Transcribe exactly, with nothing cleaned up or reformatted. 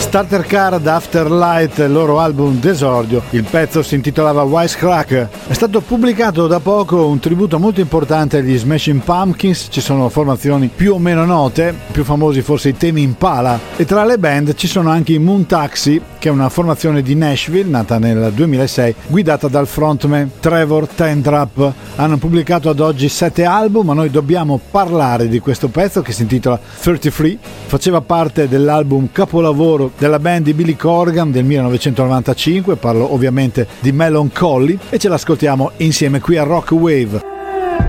Starter Car da Afterlight, il loro album d'esordio. Il pezzo si intitolava Wisecrack. È stato pubblicato da poco un tributo molto importante agli Smashing Pumpkins. Ci sono formazioni più o meno note, più famosi forse i Tame Impala, e tra le band ci sono anche i Moon Taxi, che è una formazione di Nashville nata nel duemilasei, guidata dal frontman Trevor Tentrap. Hanno pubblicato ad oggi sette album, ma noi dobbiamo parlare di questo pezzo che si intitola trentatré. Faceva parte dell'album capolavoro della band di Billy Corgan del millenovecentonovantacinque, parlo ovviamente di Melancholy, e ce l'ascoltiamo insieme qui a Rock Wave.